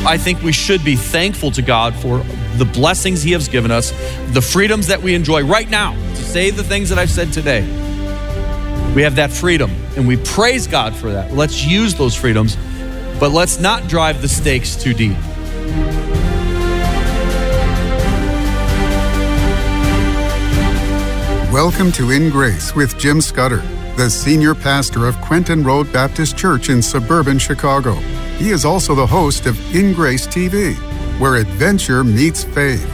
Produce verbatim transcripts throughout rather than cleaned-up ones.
I think we should be thankful to God for the blessings he has given us, the freedoms that we enjoy right now to say the things that I've said today. We have that freedom, and we praise God for that. Let's use those freedoms, but let's not drive the stakes too deep. Welcome to In Grace with Jim Scudder, the senior pastor of Quentin Road Baptist Church in suburban Chicago. He is also the host of In Grace T V, where adventure meets faith.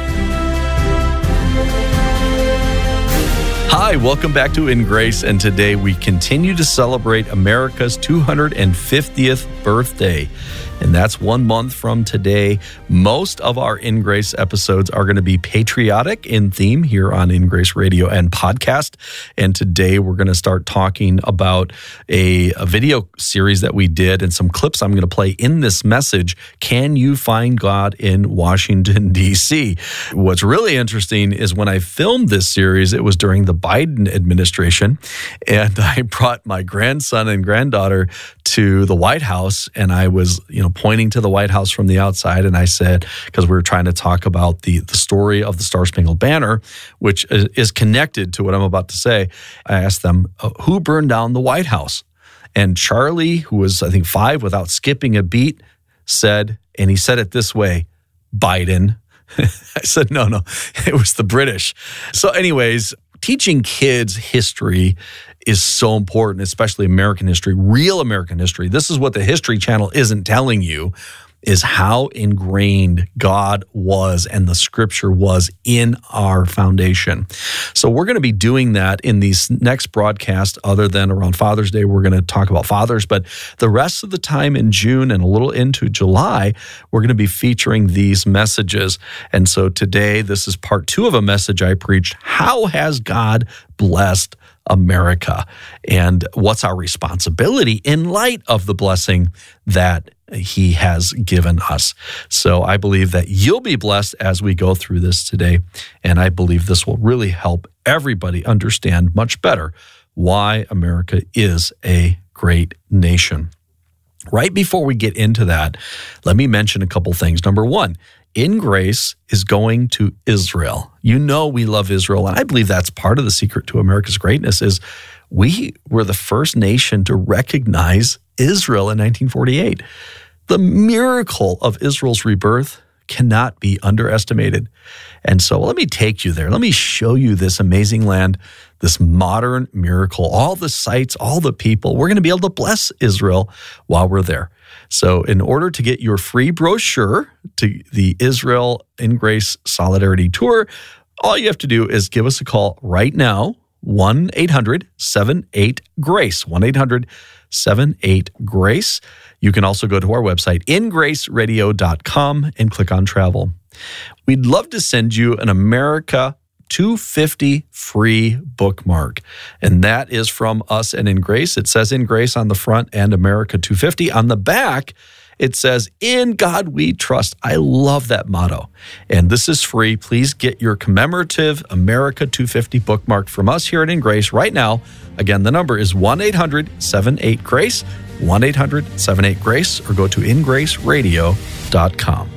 Hi, welcome back to In Grace, and today we continue to celebrate America's two hundred fiftieth birthday. And that's one month from today. Most of our In Grace episodes are going to be patriotic in theme here on In Grace Radio and podcast. And today we're going to start talking about a, a video series that we did and some clips I'm going to play in this message. Can you find God in Washington, D C? What's really interesting is when I filmed this series, it was during the Biden administration. And I brought my grandson and granddaughter to the White House, and I was, you know, pointing to the White House from the outside, and I said, because we were trying to talk about the, the story of the Star-Spangled Banner, which is connected to what I'm about to say, I asked them, who burned down the White House? And Charlie, who was, I think, five without skipping a beat, said, and he said it this way, Biden. I said, no, no, it was the British. So anyways, teaching kids history is so important, especially American history, real American history. This is what the History Channel isn't telling you, is how ingrained God was and the Scripture was in our foundation. So we're going to be doing that in these next broadcasts. Other than around Father's Day, we're going to talk about fathers, but the rest of the time in June and a little into July, we're going to be featuring these messages. And so today, this is part two of a message I preached. How has God blessed America? And what's our responsibility in light of the blessing that he has given us? So I believe that you'll be blessed as we go through this today. And I believe this will really help everybody understand much better why America is a great nation. Right before we get into that, let me mention a couple things. Number one, In Grace is going to Israel. You know we love Israel, and I believe that's part of the secret to America's greatness is we were the first nation to recognize Israel in nineteen forty-eight. The miracle of Israel's rebirth cannot be underestimated. And so let me take you there. Let me show you this amazing land, this modern miracle, all the sites, all the people. We're going to be able to bless Israel while we're there. So in order to get your free brochure to the Israel In Grace Solidarity Tour, all you have to do is give us a call right now, one eight hundred seven eight GRACE, one eight hundred seven eight GRACE. You can also go to our website, in grace radio dot com, and click on travel. We'd love to send you an America two fifty free bookmark. And that is from us and In Grace. It says In Grace on the front and America two fifty. On the back, it says, In God We Trust. I love that motto. And this is free. Please get your commemorative America two fifty bookmark from us here at In Grace right now. Again, the number is one eight hundred seven eight GRACE, one eight hundred seven eight GRACE, or go to in grace radio dot com.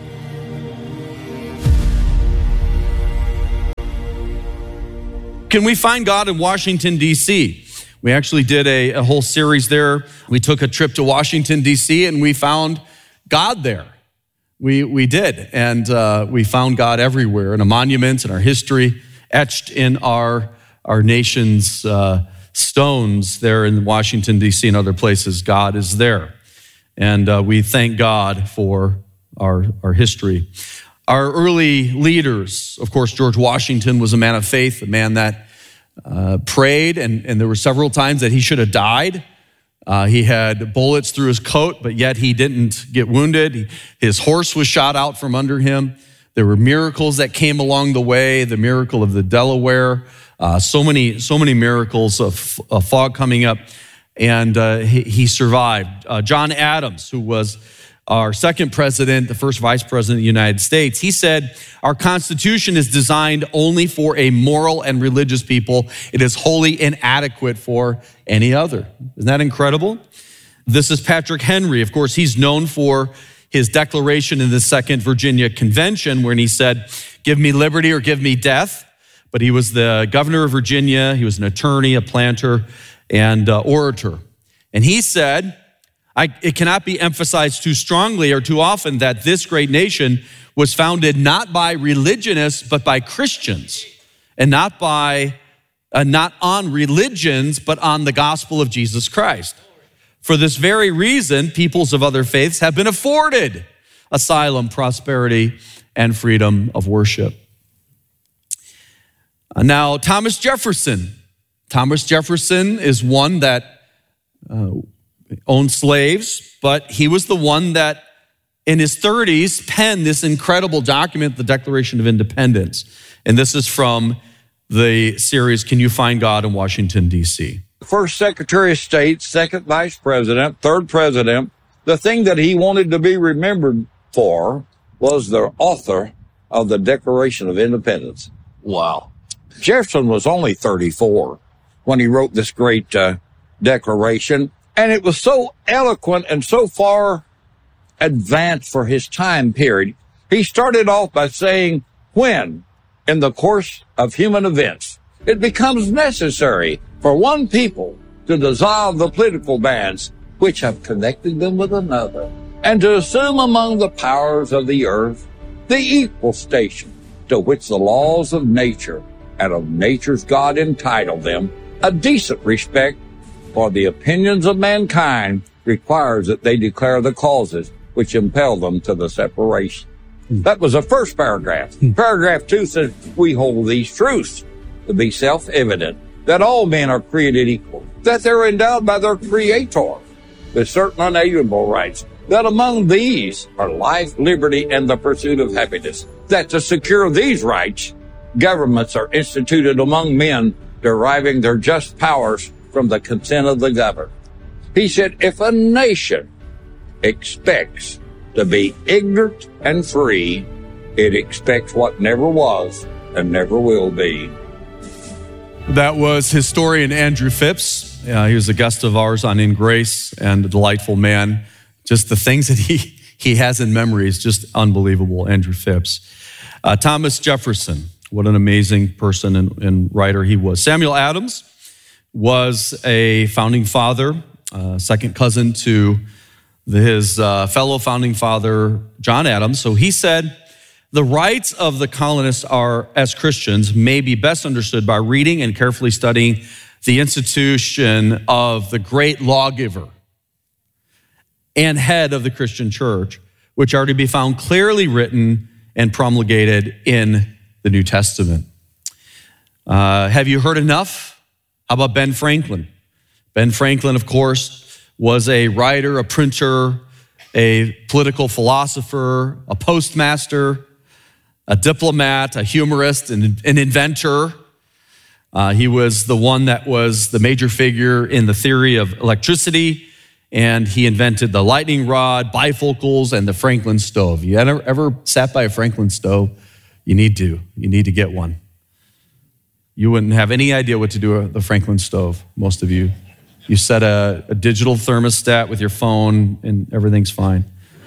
Can we find God in Washington, D C? We actually did a, a whole series there. We took a trip to Washington, D C, and we found God there. We we did, and uh, we found God everywhere, in a monument, in our history, etched in our, our nation's uh, stones there in Washington, D C, and other places. God is there, and uh, we thank God for our, our history. Our early leaders, of course, George Washington was a man of faith, a man that uh, prayed, and, and there were several times that he should have died. Uh, he had bullets through his coat, but yet he didn't get wounded. He, his horse was shot out from under him. There were miracles that came along the way, the miracle of the Delaware, uh, so many so many miracles of, of fog coming up, and uh, he, he survived. Uh, John Adams, who was our second president, the first vice president of the United States, he said, our Constitution is designed only for a moral and religious people. It is wholly inadequate for any other. Isn't that incredible? This is Patrick Henry. Of course, he's known for his declaration in the Second Virginia Convention when he said, "Give me liberty or give me death." But he was the governor of Virginia. He was an attorney, a planter, and uh, orator. And he said, I, it cannot be emphasized too strongly or too often that this great nation was founded not by religionists, but by Christians, and not by, uh, not on religions, but on the gospel of Jesus Christ. For this very reason, peoples of other faiths have been afforded asylum, prosperity, and freedom of worship. Uh, now, Thomas Jefferson. Thomas Jefferson is one that uh, owned slaves, but he was the one that in his thirties penned this incredible document, the Declaration of Independence. And this is from the series, Can You Find God in Washington, D C? First Secretary of State, second Vice President, third President, the thing that he wanted to be remembered for was the author of the Declaration of Independence. Wow. Jefferson was only thirty-four when he wrote this great uh, declaration, and it was so eloquent and so far advanced for his time period. He started off by saying, when, in the course of human events, it becomes necessary for one people to dissolve the political bands which have connected them with another, and to assume among the powers of the earth the equal station to which the laws of nature and of nature's God entitle them, a decent respect for the opinions of mankind requires that they declare the causes which impel them to the separation. Mm. That was the first paragraph. Mm. Paragraph two says, we hold these truths to be self-evident, that all men are created equal, that they're endowed by their Creator with certain unalienable rights, that among these are life, liberty, and the pursuit of happiness, that to secure these rights, governments are instituted among men, deriving their just powers from the consent of the governed. He said, if a nation expects to be ignorant and free, it expects what never was and never will be. That was historian Andrew Phipps. Uh, he was a guest of ours on In Grace, and a delightful man. Just the things that he, he has in memory is just unbelievable, Andrew Phipps. Uh, Thomas Jefferson, what an amazing person and, and writer he was. Samuel Adams was a founding father, uh, second cousin to the, his uh, fellow founding father, John Adams. So he said, the rights of the colonists are, as Christians, may be best understood by reading and carefully studying the institution of the great lawgiver and head of the Christian church, which are to be found clearly written and promulgated in the New Testament. Uh, have you heard enough? How about Ben Franklin? Ben Franklin, of course, was a writer, a printer, a political philosopher, a postmaster, a diplomat, a humorist, and an inventor. Uh, he was the one that was the major figure in the theory of electricity, and he invented the lightning rod, bifocals, and the Franklin stove. You ever, ever sat by a Franklin stove? You need to. You need to get one. You wouldn't have any idea what to do with the Franklin stove, most of you. You set a, a digital thermostat with your phone, and everything's fine.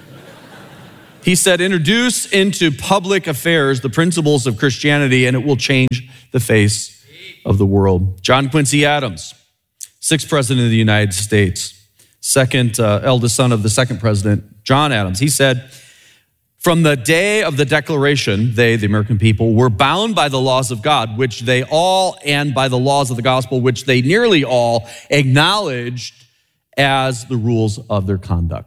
He said, introduce into public affairs the principles of Christianity, and it will change the face of the world. John Quincy Adams, sixth president of the United States, second uh, eldest son of the second president, John Adams. He said, from the day of the Declaration, they, the American people, were bound by the laws of God, which they all, and by the laws of the gospel, which they nearly all acknowledged as the rules of their conduct.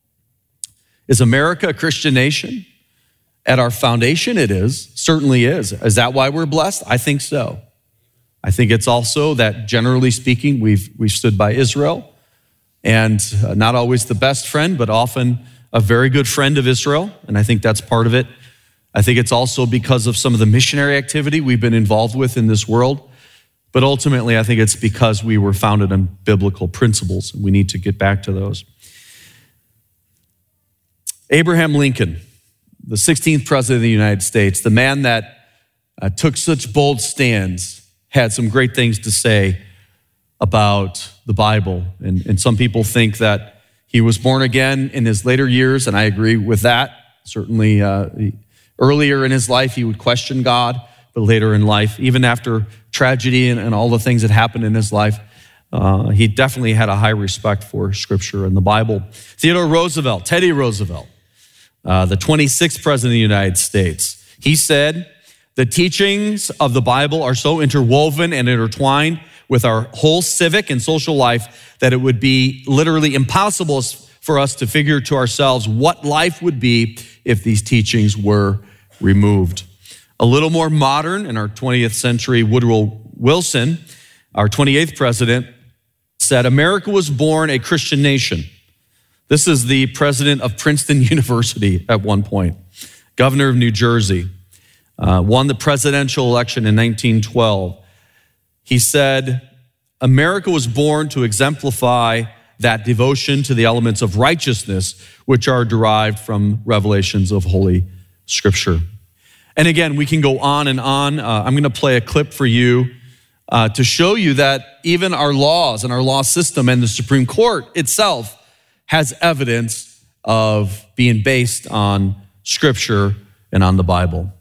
Is America a Christian nation? At our foundation, it is, certainly is. Is that why we're blessed? I think so. I think it's also that, generally speaking, we've, we've stood by Israel, and uh, not always the best friend, but often a very good friend of Israel, and I think that's part of it. I think it's also because of some of the missionary activity we've been involved with in this world, but ultimately I think it's because we were founded on biblical principles, and we need to get back to those. Abraham Lincoln, the sixteenth president of the United States, the man that uh, took such bold stands, had some great things to say about the Bible, and, and some people think that He was born again in his later years, and I agree with that. Certainly, uh, earlier in his life, he would question God, but later in life, even after tragedy and, and all the things that happened in his life, uh, he definitely had a high respect for Scripture and the Bible. Theodore Roosevelt, Teddy Roosevelt, uh, the twenty-sixth president of the United States, he said, "The teachings of the Bible are so interwoven and intertwined with our whole civic and social life that it would be literally impossible for us to figure to ourselves what life would be if these teachings were removed." A little more modern, in our twentieth century, Woodrow Wilson, our twenty-eighth president, said, "America was born a Christian nation." This is the president of Princeton University at one point, governor of New Jersey, uh, won the presidential election in nineteen twelve. He said, "America was born to exemplify that devotion to the elements of righteousness, which are derived from revelations of Holy Scripture." And again, we can go on and on. Uh, I'm going to play a clip for you uh, to show you that even our laws and our law system and the Supreme Court itself has evidence of being based on Scripture and on the Bible.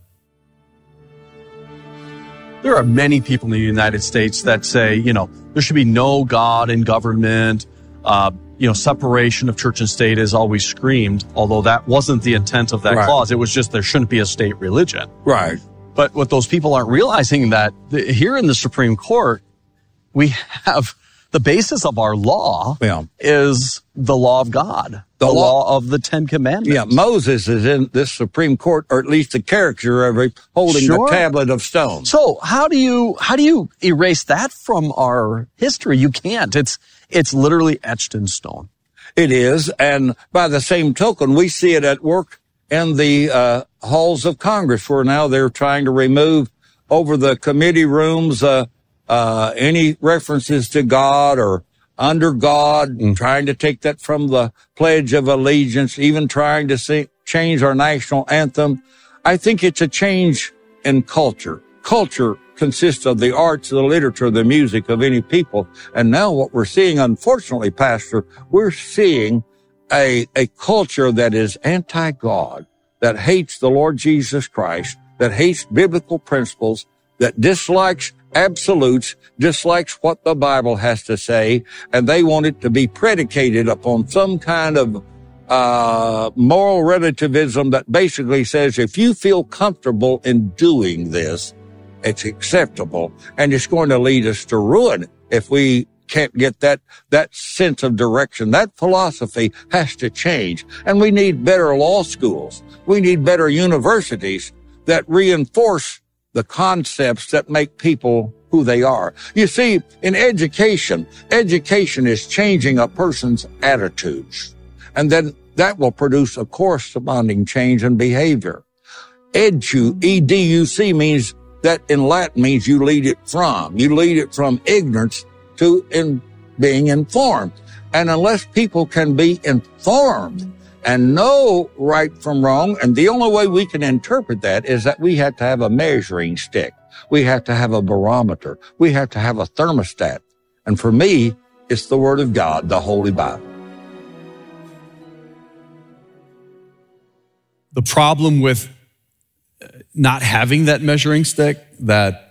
There are many people in the United States that say, you know, there should be no God in government. Uh, you know, separation of church and state is always screamed, although that wasn't the intent of that Right. clause. It was just there shouldn't be a state religion. Right. But what those people aren't realizing that the, here in the Supreme Court, we have the basis of our law Yeah. is the law of God, the, The law, law- of the Ten Commandments. Yeah, Moses is in this Supreme Court, or at least the character of it, holding Sure. the tablet of stone. So how do you how do you erase that from our history? You can't. It's it's literally etched in stone. It is, and by the same token, we see it at work in the uh, halls of Congress, where now they're trying to remove over the committee rooms uh, uh, any references to God or under God, and trying to take that from the Pledge of Allegiance, even trying to see, change our national anthem. I think it's a change in culture. Culture consists of the arts, the literature, the music of any people. And now what we're seeing, unfortunately, Pastor, we're seeing a, a culture that is anti-God, that hates the Lord Jesus Christ, that hates biblical principles, that dislikes absolutes, dislikes what the Bible has to say, and they want it to be predicated upon some kind of uh moral relativism that basically says if you feel comfortable in doing this, it's acceptable, and it's going to lead us to ruin if we can't get that that sense of direction. That philosophy has to change, and we need better law schools. We need better universities that reinforce the concepts that make people who they are. You see, in education, education is changing a person's attitudes, and then that will produce a corresponding change in behavior. Edu, E D U C means that in Latin means you lead it from. You lead it from ignorance to in being informed. And unless people can be informed and know right from wrong, and the only way we can interpret that is that we have to have a measuring stick. We have to have a barometer. We have to have a thermostat. And for me, it's the Word of God, the Holy Bible. The problem with not having that measuring stick that